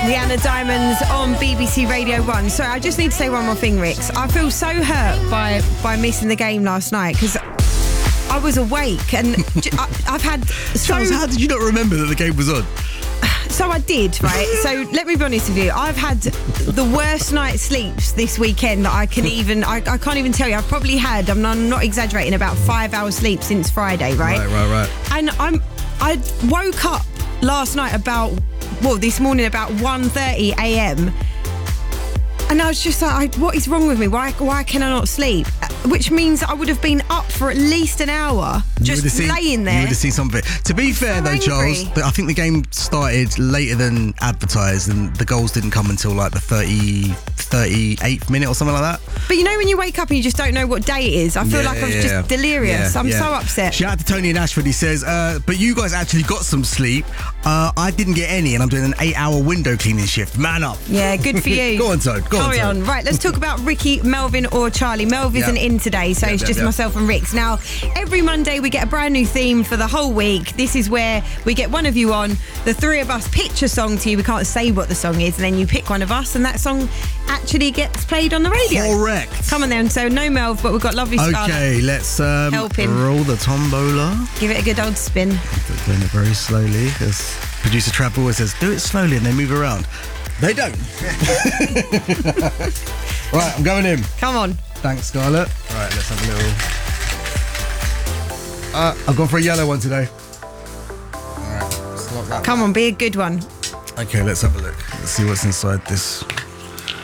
Rihanna Diamonds on BBC Radio 1. Sorry, I just need to say one more thing, Rix. I feel so hurt by missing the game last night because I was awake and I've had Charles, how did you not remember that the game was on? So I did, right? So let me be honest with you. I've had the worst night's sleeps this weekend that I can't even tell you. I've probably had, I'm not exaggerating, about 5 hours sleep since Friday, right? Right. And I woke up last night this morning about 1:30 a.m. and I was just like, what is wrong with me? Why can I not sleep? Which means I would have been up for at least an hour just laying there. You would have seen something. To be fair though, Charles, I think the game started later than advertised and the goals didn't come until like the 38th minute or something like that. But you know when you wake up and you just don't know what day it is? I feel like I was just delirious. I'm so upset. Shout out to Tony in Ashford. He says, but you guys actually got some sleep. I didn't get any and I'm doing an 8-hour window cleaning shift. Man up. Yeah, good for you. Go on, Toad. Carry on. Right, let's talk about Ricky, Melvin or Charlie. Melv isn't in today, so it's just myself and Rix. Now, every Monday we get a brand new theme for the whole week. This is where we get one of you on, the three of us pitch a song to you. We can't say what the song is, and then you pick one of us, and that song actually gets played on the radio. Correct. Come on then. So no Melv, but we've got lovely Scarlett. Okay, let's roll the tombola. Give it a good old spin. Doing it very slowly, because producer Trav always says, do it slowly, and they move around. They don't. Right, I'm going in. Come on. Thanks, Scarlett. Right, let's have a little... I've gone for a yellow one today. All right, let's lock that. Come on, be a good one. Okay, let's have a look. Let's see what's inside this